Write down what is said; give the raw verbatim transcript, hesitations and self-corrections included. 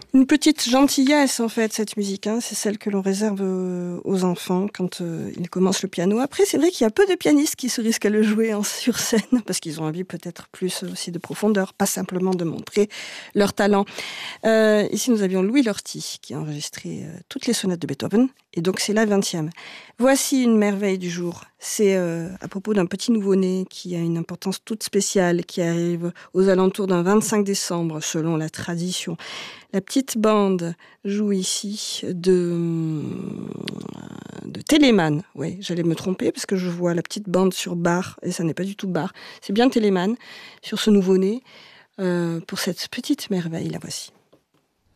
Une petite gentillesse, en fait, cette musique. Hein. C'est celle que l'on réserve euh, aux enfants quand euh, ils commencent le piano. Après, c'est vrai qu'il y a peu de pianistes qui se risquent à le jouer en, sur scène, parce qu'ils ont envie peut-être plus aussi de profondeur, pas simplement de montrer leur talent. Euh, ici, nous avions Louis Lorty, qui a enregistré euh, toutes les sonates de Beethoven, et donc c'est la vingtième. Voici une merveille du jour. C'est euh, à propos d'un petit nouveau-né qui a une importance toute spéciale, qui arrive aux alentours d'un vingt-cinq décembre, selon la tradition. La petite bande joue ici de, de Telemann. Oui, j'allais me tromper parce que je vois la petite bande sur Bach, et ça n'est pas du tout Bach. C'est bien Telemann sur ce nouveau-né, euh, pour cette petite merveille. La voici.